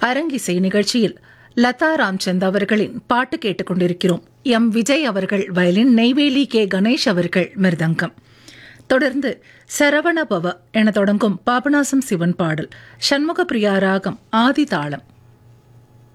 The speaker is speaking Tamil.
அரங்கிசை நிகழ்ச்சியில் லதா ராம்சந்த் அவர்களின் பாட்டு கேட்டுக்கொண்டிருக்கிறோம். எம் விஜய் அவர்கள் வயலின், நெய்வேலி கே கணேஷ் அவர்கள் மிருதங்கம். தொடர்ந்து சரவணபவ என தொடங்கும் பாபநாசம் சிவன் பாடல், சண்முக பிரியா ராகம், ஆதி தாளம்.